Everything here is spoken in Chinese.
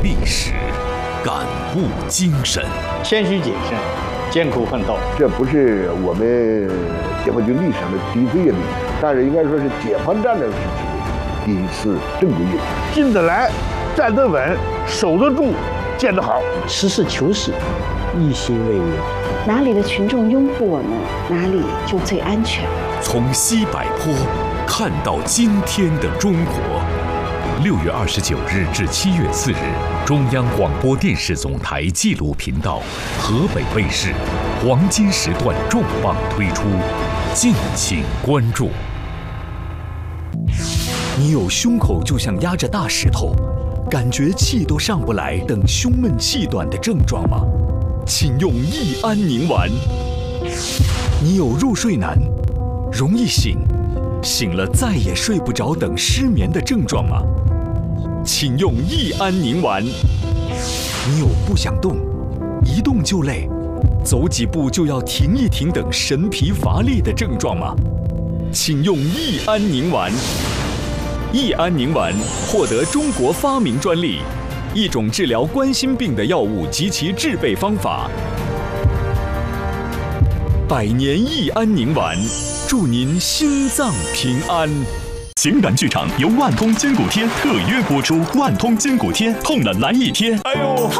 历史，感悟精神。 谦虚谨慎，艰苦奋斗。 这不是我们解放军历史上的第一次阅历，但是应该说是解放战争时期的第一次正规阅历。 进得来，站得稳，守得住，建得好。 实事求是，一心为民。 哪里的群众拥护我们，哪里就最安全。 从西柏坡看到今天的中国。6月29日至7月4日，中央广播电视总台纪录频道、河北卫视黄金时段重磅推出，敬请关注。 你有胸口就像压着大石头，感觉气都上不来等胸闷气短的症状吗？请用益安宁丸。你有入睡难、容易醒、醒了再也睡不着等失眠的症状吗？请用益安宁丸。你有不想动、一动就累、走几步就要停一停等神疲乏力的症状吗？请用益安宁丸。益安宁丸获得中国发明专利，一种治疗冠心病的药物及其制备方法。100年益安宁丸，祝您心脏平安。 情感剧场由万通筋骨贴特约播出，万通筋骨贴痛了来一贴。哎呦！